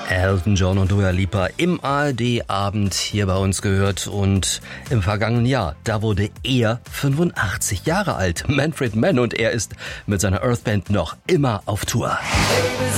Elton John und Dua Lipa im ARD-Abend hier bei uns gehört und im vergangenen Jahr, da wurde er 85 Jahre alt, Manfred Mann, und er ist mit seiner Earth Band noch immer auf Tour.